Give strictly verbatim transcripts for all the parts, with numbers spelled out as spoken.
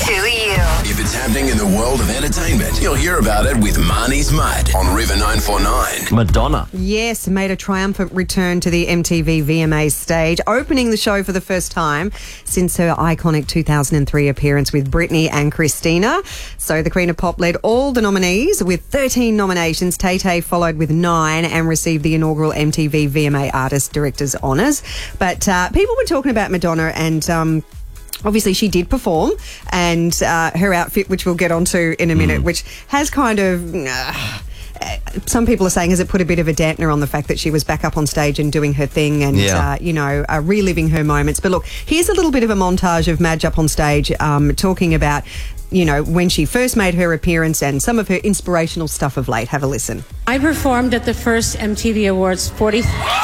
to you. If it's happening in the world of entertainment, you'll hear about it with Marnie's Mud on River nine forty-nine. Madonna. Yes, made a triumphant return to the M T V V M A stage, opening the show for the first time since her iconic two thousand three appearance with Britney and Christina. So the Queen of Pop led all the nominees with thirteen nominations. Tay-Tay followed with nine and received the inaugural M T V V M A Artist Director's Honours. But uh, people were talking about Madonna and... Um, Obviously, she did perform, and uh, her outfit, which we'll get onto in a minute, mm. which has kind of... Uh, some people are saying, has it put a bit of a dampener on the fact that she was back up on stage and doing her thing and, yeah. uh, you know, uh, reliving her moments. But look, here's a little bit of a montage of Madge up on stage um, talking about, you know, when she first made her appearance and some of her inspirational stuff of late. Have a listen. I performed at the first M T V Awards forty...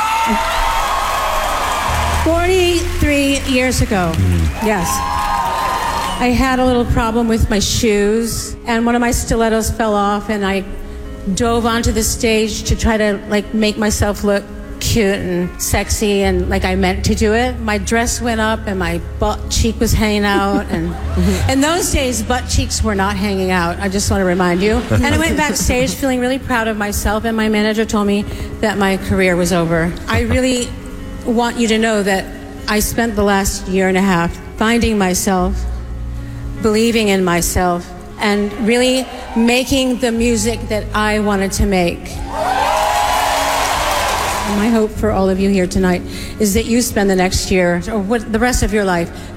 forty-three years ago. Mm. Yes. I had a little problem with my shoes, and one of my stilettos fell off, and I dove onto the stage to try to like make myself look cute and sexy and like I meant to do it. My dress went up and my butt cheek was hanging out, and in those days butt cheeks were not hanging out, I just want to remind you. And I went backstage feeling really proud of myself, and my manager told me that my career was over. I really want you to know that I spent the last year and a half finding myself, believing in myself, and really making the music that I wanted to make. And my hope for all of you here tonight is that you spend the next year, or what, the rest of your life,